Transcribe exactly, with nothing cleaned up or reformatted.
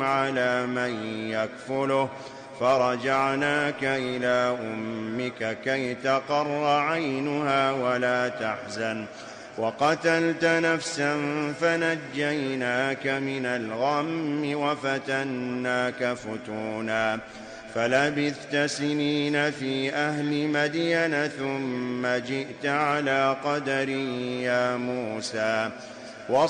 على من يكفله فرجعناك إلى أمك كي تقر عينها ولا تحزن وقتلت نفسا فنجيناك من الغم وفتناك فتونا فلبثت سنين في أهل مدين ثم جئت على قدر يا موسى